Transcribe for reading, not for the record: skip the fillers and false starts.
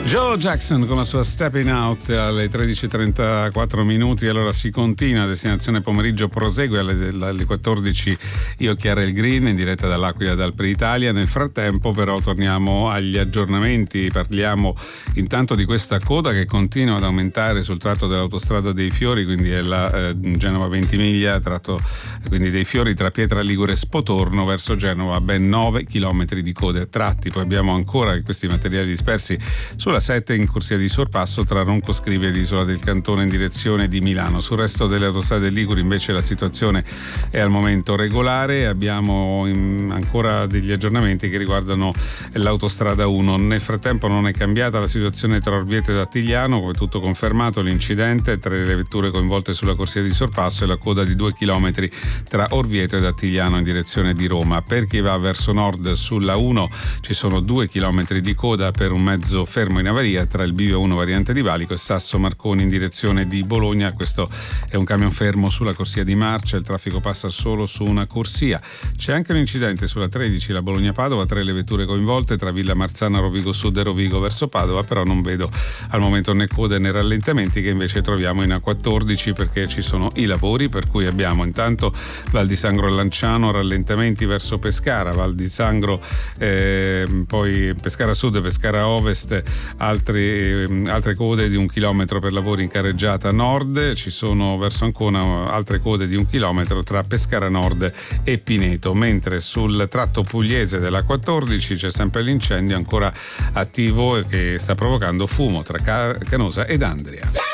Joe Jackson con la sua Stepping Out alle 13:34 minuti. Allora si continua, destinazione pomeriggio prosegue alle 14. Io, Chiara El Green, in diretta dall'Aquila, dal Pre-Italia. Nel frattempo però torniamo agli aggiornamenti. Parliamo intanto di questa coda che continua ad aumentare sul tratto dell'autostrada dei Fiori, quindi è la Genova Ventimiglia, tratto quindi dei Fiori tra Pietra Ligure e Spotorno verso Genova, ben 9 chilometri di code a tratti. Poi abbiamo ancora questi materiali dispersi sulla 7 in corsia di sorpasso tra Ronco Scrivia ed Isola del Cantone in direzione di Milano. Sul resto delle autostrade liguri invece la situazione è al momento regolare. Abbiamo ancora degli aggiornamenti che riguardano l'autostrada 1. Nel frattempo non è cambiata la situazione tra Orvieto ed Attigliano, come tutto confermato l'incidente tra le vetture coinvolte sulla corsia di sorpasso e la coda di 2 chilometri tra Orvieto ed Attigliano in direzione di Roma. Per chi va verso nord sulla 1 ci sono 2 chilometri di coda per un mezzo fermo in avaria tra il bivio 1 variante di Valico e Sasso Marconi in direzione di Bologna. Questo è un camion fermo sulla corsia di marcia, il traffico passa solo su una corsia. C'è anche un incidente sulla 13, la Bologna-Padova, 3 le vetture coinvolte tra Villa Marzana, Rovigo Sud e Rovigo verso Padova, però non vedo al momento né code né rallentamenti, che invece troviamo in A14 perché ci sono i lavori, per cui abbiamo intanto Val di Sangro e Lanciano, rallentamenti verso Pescara, Val di Sangro, poi Pescara Sud, Pescara Ovest, altre code di 1 chilometro per lavori in carreggiata nord. Ci sono verso Ancona altre code di 1 chilometro tra Pescara Nord e Pineto, mentre sul tratto pugliese della 14 c'è sempre l'incendio ancora attivo che sta provocando fumo tra Canosa ed Andria.